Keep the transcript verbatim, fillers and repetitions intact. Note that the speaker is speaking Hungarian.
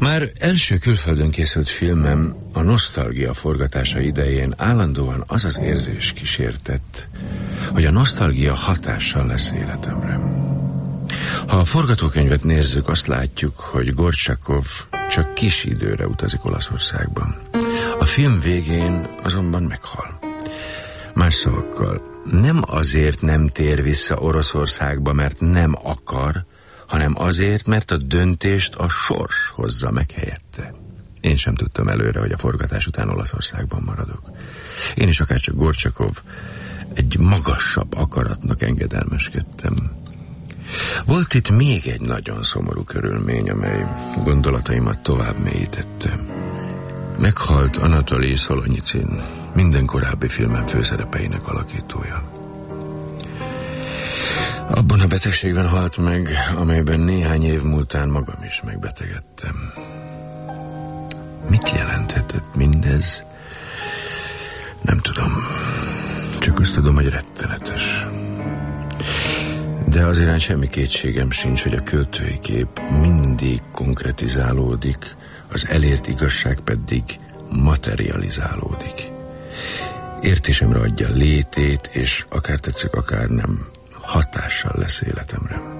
már első külföldön készült filmem, a Nosztalgia forgatása idején állandóan az az érzés kísértett, hogy a nosztalgia hatással lesz életemre. Ha a forgatókönyvet nézzük, azt látjuk, hogy Gorcsakov csak kis időre utazik Olaszországban. A film végén azonban meghal. Más szavakkal, nem azért nem tér vissza Oroszországba, mert nem akar, hanem azért, mert a döntést a sors hozza meg helyette. Én sem tudtam előre, hogy a forgatás után Olaszországban maradok. Én is akárcsak Gorcsakov egy magasabb akaratnak engedelmeskedtem. Volt itt még egy nagyon szomorú körülmény, amely gondolataimat tovább mélyítette. Meghalt Anatolij Szolonyicin, minden korábbi filmem főszerepeinek alakítója. Abban a betegségben halt meg, amelyben néhány év múltán magam is megbetegedtem. Mit jelenthetett mindez? Nem tudom. Csak azt tudom, hogy rettenetes. De az irány semmi kétségem sincs, hogy a költői kép mindig konkretizálódik, az elért igazság pedig materializálódik. Értésemre adja létét, és akár tetszik, akár nem, hatással lesz életemre.